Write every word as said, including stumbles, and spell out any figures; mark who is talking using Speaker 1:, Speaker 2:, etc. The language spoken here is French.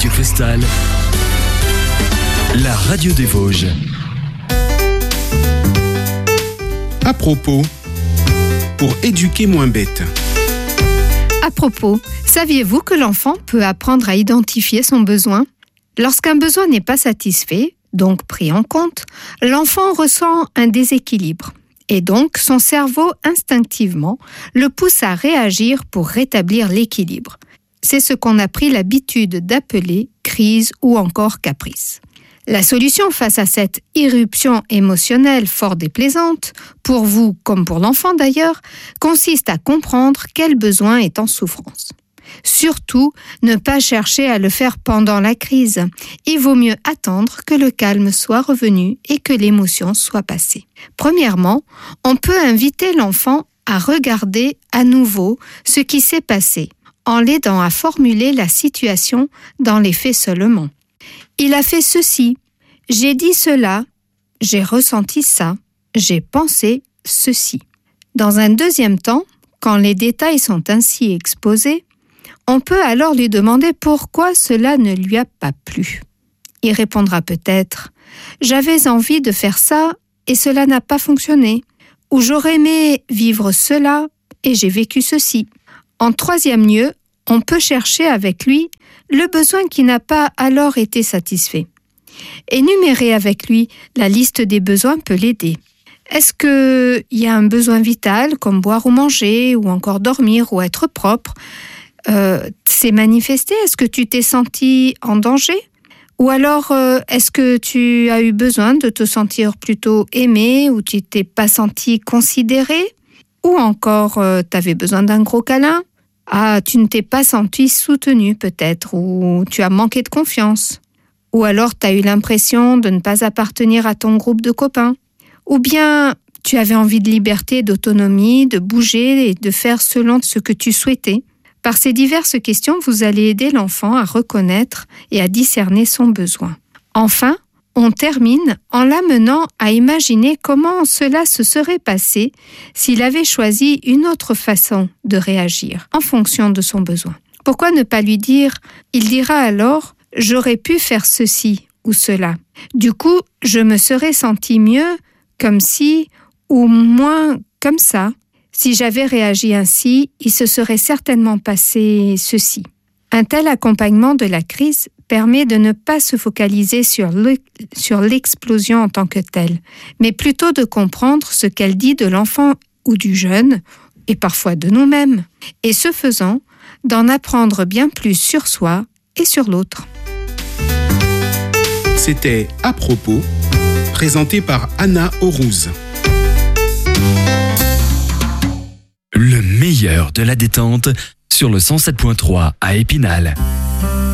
Speaker 1: Radio Cristal, la radio des Vosges.
Speaker 2: À propos, pour éduquer moins bête.
Speaker 3: À propos, saviez-vous que l'enfant peut apprendre à identifier son besoin ? Lorsqu'un besoin n'est pas satisfait, donc pris en compte, l'enfant ressent un déséquilibre. Et donc, son cerveau, instinctivement, le pousse à réagir pour rétablir l'équilibre. C'est ce qu'on a pris l'habitude d'appeler crise ou encore caprice. La solution face à cette irruption émotionnelle fort déplaisante, pour vous comme pour l'enfant d'ailleurs, consiste à comprendre quel besoin est en souffrance. Surtout, ne pas chercher à le faire pendant la crise. Il vaut mieux attendre que le calme soit revenu et que l'émotion soit passée. Premièrement, on peut inviter l'enfant à regarder à nouveau ce qui s'est passé, en l'aidant à formuler la situation dans les faits seulement. Il a fait ceci, j'ai dit cela, j'ai ressenti ça, j'ai pensé ceci. Dans un deuxième temps, quand les détails sont ainsi exposés, on peut alors lui demander pourquoi cela ne lui a pas plu. Il répondra peut-être « J'avais envie de faire ça et cela n'a pas fonctionné » ou « J'aurais aimé vivre cela et j'ai vécu ceci ». En troisième lieu, on peut chercher avec lui le besoin qui n'a pas alors été satisfait. Énumérer avec lui la liste des besoins peut l'aider. Est-ce qu'il y a un besoin vital comme boire ou manger ou encore dormir ou être propre ? Euh, c'est manifesté? Est-ce que tu t'es senti en danger? Ou alors, euh, est-ce que tu as eu besoin de te sentir plutôt aimé ou tu t'es pas senti considéré? Ou encore, euh, tu avais besoin d'un gros câlin? Ah, tu ne t'es pas senti soutenu peut-être ou tu as manqué de confiance? Ou alors, tu as eu l'impression de ne pas appartenir à ton groupe de copains? Ou bien, tu avais envie de liberté, d'autonomie, de bouger et de faire selon ce que tu souhaitais? Par ces diverses questions, vous allez aider l'enfant à reconnaître et à discerner son besoin. Enfin, on termine en l'amenant à imaginer comment cela se serait passé s'il avait choisi une autre façon de réagir en fonction de son besoin. Pourquoi ne pas lui dire « Il dira alors « J'aurais pu faire ceci ou cela. Du coup, je me serais senti mieux comme si ou moins comme ça. » Si j'avais réagi ainsi, il se serait certainement passé ceci. Un tel accompagnement de la crise permet de ne pas se focaliser sur, le, sur l'explosion en tant que telle, mais plutôt de comprendre ce qu'elle dit de l'enfant ou du jeune, et parfois de nous-mêmes, et ce faisant, d'en apprendre bien plus sur soi et sur l'autre.
Speaker 2: C'était À propos, présenté par Anna Aurouz.
Speaker 1: Le meilleur de la détente sur le cent sept point trois à Épinal.